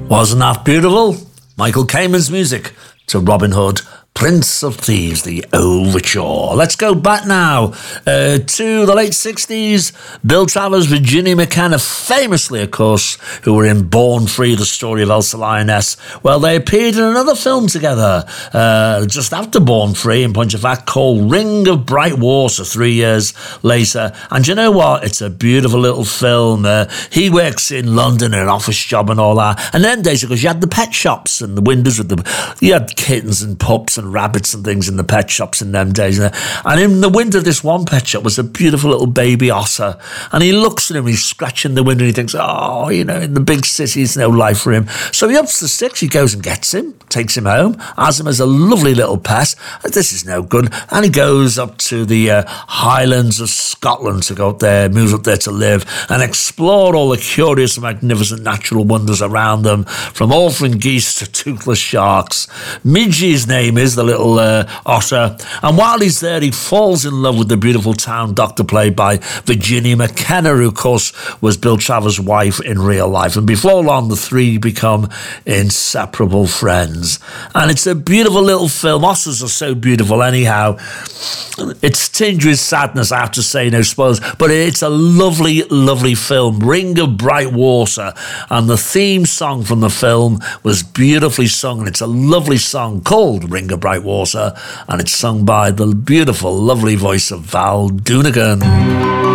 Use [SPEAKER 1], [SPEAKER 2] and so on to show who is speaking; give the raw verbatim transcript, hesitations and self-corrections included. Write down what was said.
[SPEAKER 1] Wasn't that beautiful? Michael Kamen's music to Robin Hood, Prince of Thieves, the overture. Let's go back now uh, to the late sixties. Bill Travers, Virginia McKenna, famously, of course, who were in Born Free, the story of Elsa Lioness. Well, they appeared in another film together uh, just after Born Free, in point of fact, called Ring of Bright Water, three years later. And you know what? It's a beautiful little film. Uh, he works in London in an office job and all that. And then days ago, you had the pet shops and the windows with the... You had kittens and pups and rabbits and things in the pet shops in them days. And in the window of this one pet shop was a beautiful little baby otter. And he looks at him, he's scratching the window, and he thinks, oh, you know, in the big cities, no life for him. So he ups the sticks, he goes and gets him, takes him home, has him as a lovely little pet. This is no good. And he goes up to the uh, Highlands of Scotland to go up there, moves up there to live and explore all the curious and magnificent natural wonders around them, from orphan geese to toothless sharks. Midgey's name is, the little uh, otter. And while he's there, he falls in love with the beautiful town doctor played by Virginia McKenna, who, of course, was Bill Travers' wife in real life. And before long, the three become inseparable friends. And it's a beautiful little film. Otters are so beautiful anyhow. It's tinged with sadness, I have to say, no spoilers, but it's a lovely, lovely film. Ring of Bright Water. And the theme song from the film was beautifully sung, and it's a lovely song called Ring of Bright Water, and it's sung by the beautiful, lovely voice of Val Doonigan.